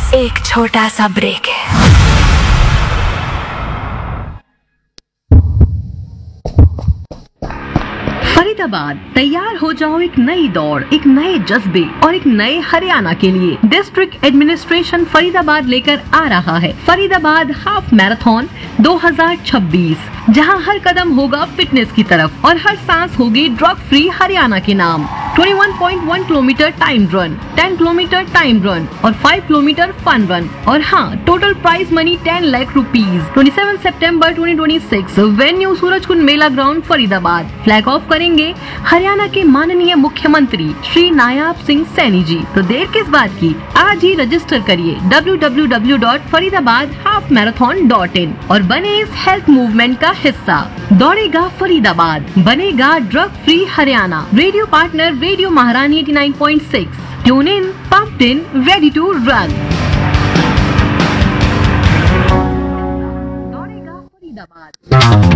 एक छोटा सा ब्रेक है। फरीदाबाद, तैयार हो जाओ एक नई दौड़, एक नए जज्बे और एक नए हरियाणा के लिए। डिस्ट्रिक्ट एडमिनिस्ट्रेशन फरीदाबाद लेकर आ रहा है फरीदाबाद हाफ मैराथन 2026, जहां हर कदम होगा फिटनेस की तरफ और हर सांस होगी ड्रग फ्री हरियाणा के नाम। 21.1 kilometre time run, 10 kilometre time run और 5 किलोमीटर फन रन। और हाँ, total prize money 10 lakh rupees. 27 September 2026, venue Surajkund Mela ground Faridabad. Flag of करेंगे हरियाणा के माननीय मुख्यमंत्री श्री नायाब सिंह सैनी जी। तो देर किस बात की, आज ही रजिस्टर करिए www.faridabadhalfmarathon.in और बने इस हेल्थ मूवमेंट का हिस्सा। दौड़ेगा फरीदाबाद, बनेगा drug free Haryana. Radio partner radio महारानी 89.6। Tune in, pumped in, ready to run. दौड़ेगा Faridabad.